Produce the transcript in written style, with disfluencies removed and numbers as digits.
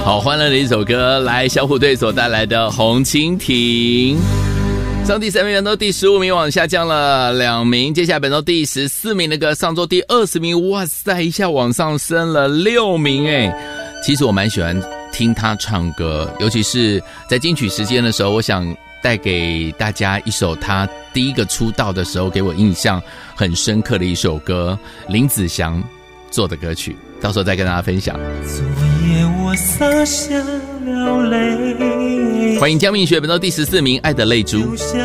好欢乐的一首歌，来小虎队所带来的《红蜻蜓》。上第3名，本周第15名往下降了2名，接下来本周第14名的歌，上周第20名，哇塞，一下往上升了6名哎。其实我蛮喜欢听他唱歌，尤其是在金曲时间的时候，我想带给大家一首他第一个出道的时候给我印象很深刻的一首歌，林子祥做的歌曲，到时候再跟大家分享。 昨夜我洒下了泪， 欢迎江明学，本周第14名，爱的泪珠。